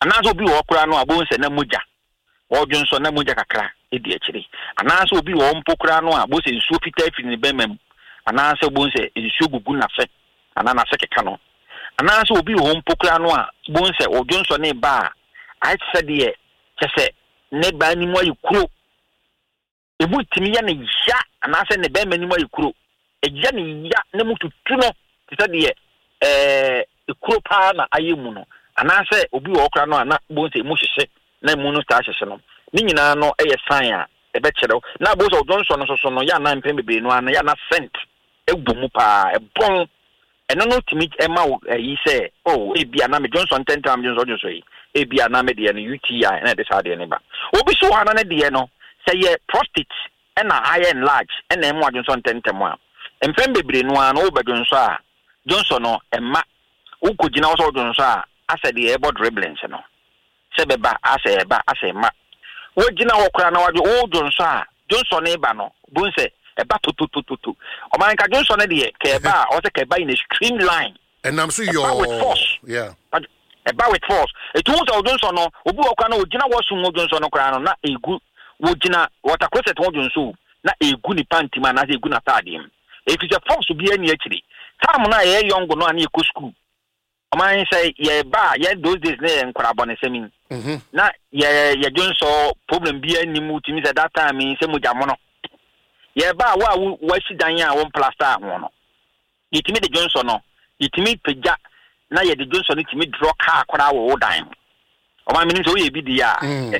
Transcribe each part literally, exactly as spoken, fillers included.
anaso obi wo kura no abon se na moja wo dwonso na moja kakra edi akire anaso obi wo mpokura no a bo se nsuo fita afi ne bemam anaso bon se nsuo gugu na fe ana na se keka no anaso obi wo mpokura no a bon se wo dwonso ne ba a ise de kese ne ba ni mo ayikuro ebu timi ya ne ya anaso ne bemam ni mo ayikuro eja ne ya ne mututu no kese de eh ekuro pa na ayemu no anase obi wo okra no ana bonse mu hyehye na mu no sta hyehye no ni nyina no eye sign a ebe kyerɛw na bonse Johnson no so no ya na mpem bebe no ana ya na scent egbo mu pa ebon eno no timi ema yi se oh e bia na me Johnson ten time Johnson Johnson yi e bia na me de no U T I na de sa de ne ba obi so ana na de no se ye prostate na iron large na emu Johnson ten time a mpem bebe no ana oba Johnson a Johnson no emma ukogina wo so Johnson a asa de ebo dribbling no sebeba asa eba asa ma wogina wo kra na waje o Johnson a Johnson e ba no bonse eba to to to to o man ka Johnson de ke eba o se ke eba in a streamline and I'm so your yeah but eba with force it was o Johnson no obi wo kra na wogina wo so mo Johnson no kra no na egu wogina water closet wo Johnson na egu ni panty ma na egu na tadim if it's a force bi ani akiri time na ye young no ani ko school man say ye ba ye those days na nkora bone semin mhm na ye ye Johnson problem bi animu timi say that time say mojamo no ye ba wa wa sidan ya won plaster ho no yitimi de Johnson no yitimi pegja na ye de Johnson no timi draw car akora wo dan o man menim say we bi dia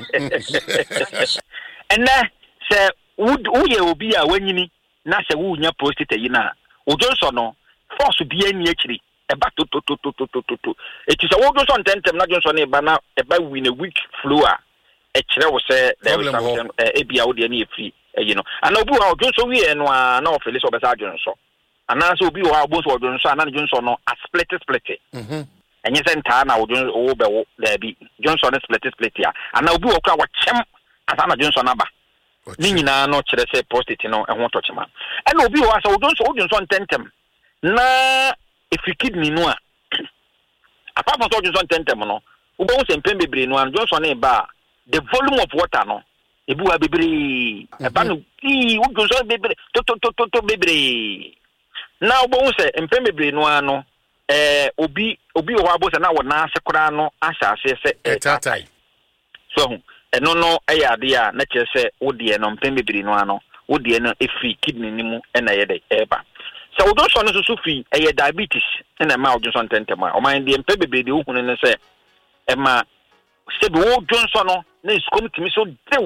enne say wo ye obi a wanyini na say wo nya prostate yi na o Johnson no force bi ani akiri eba to to to to to to to it is a wo Johnson tentem na Johnson e ba na e ba win a week flu a e kire wo say there is something e bia wo de na e free you know and obi wo Johnson wi e no a na o fele so be sa Johnson ana so obi wo a bo so Johnson na Johnson no a split split mhm enye senta na wo Johnson wo be wo there be Johnson split split ya ana obi wo kra wo chem asa na Johnson aba ni nyina no kire say prostate no e ho to chema and obi wo asa wo Johnson wo Johnson tentem na if you kidney no apart from Johnson tentem no we go say mpem bebre no Johnson e ba the volume of water no ebu ha bebre e ba no i wo Johnson bebre to to to to bebre now we go say mpem bebre no ano eh obi obi wo abo say na wo na asekora no ahya ase se tatai so eno no e ya de a na kire say wo de no mpem bebre no ano wo de no e free kidney ni mu e na ye de e ba so we don't so no so free e diabetes na ma Johnson tentem o man de mpe bebe de ohunu ne se e ma se be wo Johnson no na iskom timi so dew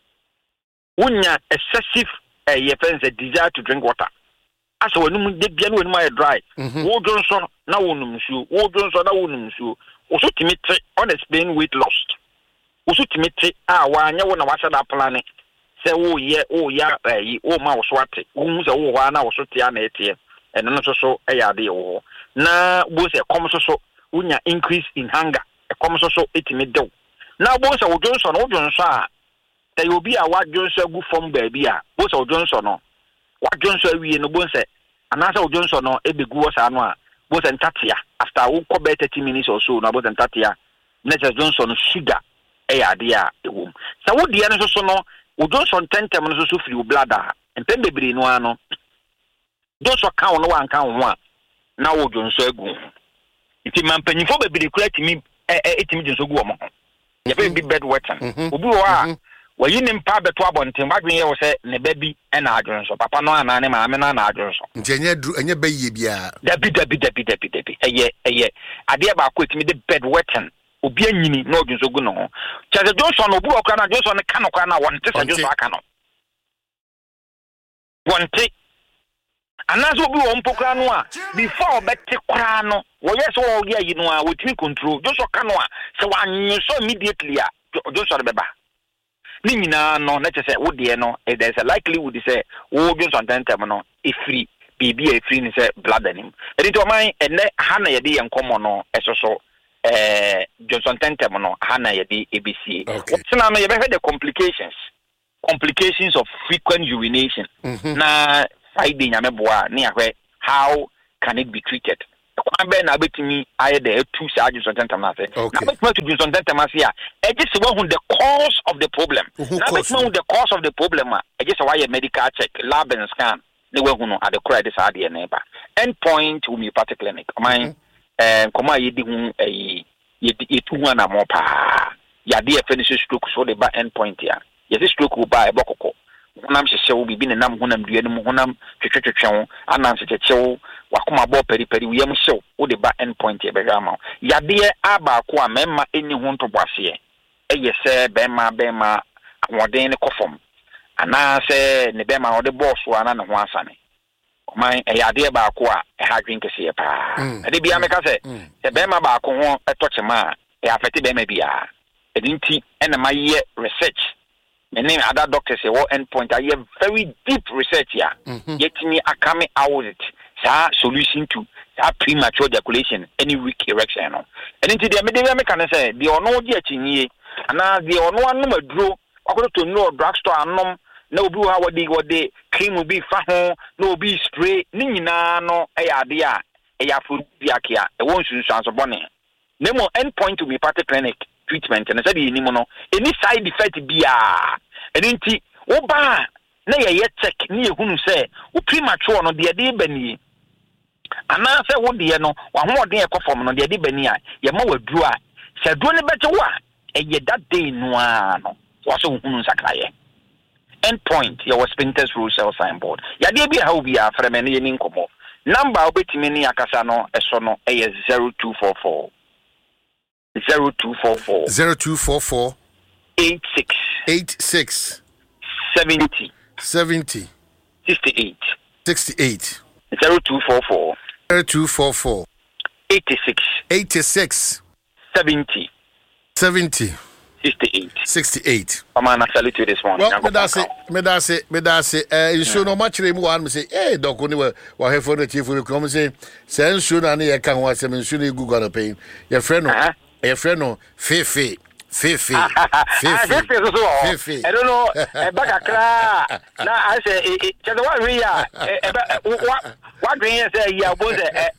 wonya excessive eh ye fence desire to drink water asa wonum de bia no wonum ay dry wo Johnson na wonum nsuo wo Johnson na wonum nsuo wo so timi tre on explain weight loss wo so timi tre a wa anya wo na wa sada plan se wo ye wo ya eh wo ma wo so ate wo mu se wo ho na wo so tia na etie eno no so so e ya de wo na bo se kom so so unya increase in hunger e kom so so etimi dew na bo se wo Johnson wo Johnson a te obi a wa Johnson gu form ba bi a bo se wo Johnson no wa Johnson awie no bo se anasa wo Johnson no e begu wo sa no a bo se ntatia after wo ko be thirty minutes or so na bo se ntatia na se Johnson sugar e ya de a e wo se wo de no so so no wo Johnson tentem no so so free wo bladder mpem bebre no ano Johnson kan no wan kan ho a na wo Johnson agu iti mampanyifo bebre kura timi e etimi Johnson gu wo mo ye be bed wetten obi wo a wa yini mpa beto abonten badwen ye wo se ne baby e na Johnson papa no ana ne maame na na Johnson nti enye enye bayiye bia dabi dabi dabi dabi dabi eye eye ade ba ko etimi de bed wetten obi anyini na Johnson gu no chaze Johnson obi wo kra na Johnson ne kan kra na won te se Johnson aka no wonte anazo obi wo mpokra no a before beti kra no wo yes wo ye yi no a wotimi control Johnson ka no a se wanyo so immediately a Johnson beba ni nyina no na che se wo de no there is a likelihood say wo Johnson tentem no e free bibi e free ni say blood anim e dit o man ene ha na ye de yenkomo no esoso eh Johnson tentem no ha na ye de A B C so na no ye be the complications complications of frequent urination mm-hmm. na Friday nyame boa ni ahwe how can it be treated kwan be na betimi aye the two charges on tentam na say na betimi to do on tentam ase a e just who the cause of the problem na betimi the cause of the problem e just why medical check lab and scan ne we hu no at the credit this ade na eba end point will be party clinic man eh koma ye di hu eh ye tu hu na mo pa ya de finish stroke so the ba end point ya ye stroke will ba e bokoko honam hyehye wo bibi ne nam honam dua ne mu honam twetwetwetwe wo ananse chechew wakoma bo peri peri wo yam hyew wo de ba end point e be hama yade aba ko a memma eni ho ntobase eye se bema bema woden ne kofom ana se ne bema wo de boss wo ana ne ho asane oman e yade ba ko a e ha dwen kese pa e de bia me ka se e bema ba ko ho etochema e afete bema bia e dinti ena maye research. And then other doctors say, well, endpoint, I have very deep research here. Mm-hmm. Yet me, I come out it. Sa solution to that premature ejaculation, any weak erection. And into the medical mechanic say, the ono diachini, and now the ono number drew, according to no drugstore and no, no blue how they what they cream will be faho, no be spray, nina no, a idea, a food yakia, a one should chance of bonnet. No more endpoint to be party clinic. Treatment and I said any mono any side effect be ah and inti oba na ye check ni ehunu say wo premature no de de bani ana say wo de no wa ho de e kofom no de de bani a ye ma waduru a se do ne bete wo a e ye that day no a no wo so hunu sakraye end point ye was sphincter's rule cell signboard ya de bi ha obi a freme ne ye ni nkomo number obetimi ni akasa no eso no e ye zero two four four Zero two four four zero two four four eight six eight six seventy seventy sixty eight sixty eight zero two four four zero two four four eighty six eighty six seventy seventy sixty eight sixty eight. I'm gonna salute you this morning. Well, me da say, me da say, me da say. Eh, insu no match remu wan me say, eh, dog oni we wa hefo no chief we come say, say insu na na ye kan wa say insu na egu gonna pay. Your friend no, your friend no, Fefe. Fefe. Fefe. Fefe. I don't know. Back akra. Na I say, just what we are. What what we say ya boze.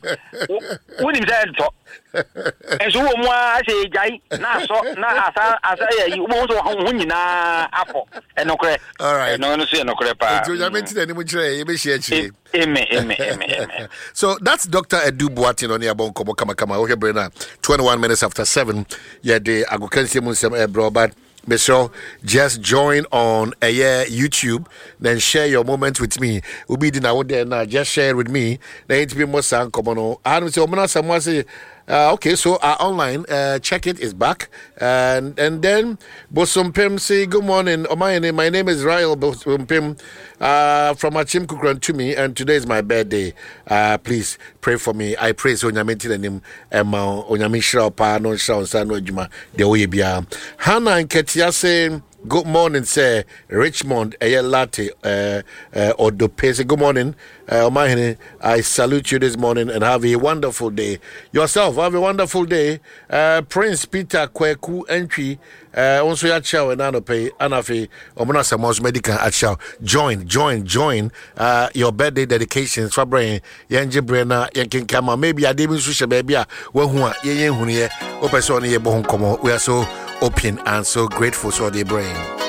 Who is that? And so mo I say jai na so na asa asa ya you mo so hu nyina afọ. Enokre. All right. No no say enokre pa. So you meant to any chire, you be share chire. Amen, amen, amen. So that's Doctor Edu Boatin on here bon komo kama kama. Okay, Brena. twenty-one minutes after seven. Yeah, the agokensi mun sem e bro but be sure just join on a uh, yeah, YouTube, then share your moment with me. Ubi di na wo there now, just share with me. Then it be more sang come on. I don't say omana someone say Uh, okay, so uh, online, uh, check it, is back. And and then, Bosumpim say, good morning. Oh, my, name, my name is Rael Bosumpim uh, from Achim Kukran to me, and today is my birthday. Uh, please pray for me. I pray so Onyamenti and him, Emma, Onyamishra, Pa, no Shao, Sano, Juma, the Oyebia. Hannah and Ketia say, good morning, sir. Richmond, a latte, uh, uh, or do pay. Good morning, uh, my I salute you this morning and have a wonderful day. Yourself, have a wonderful day. Uh, Prince Peter Kweku entry. Uh, also ya chow and anope anafe omona samos medical at chow. Join, join, join. Uh, your birthday dedications for brain. Yanje Brena, yankin kama. Maybe I didn't switch baby. Well, who are ye ye who ye? Open so ye bohun komo. We are so open and so grateful for the brain.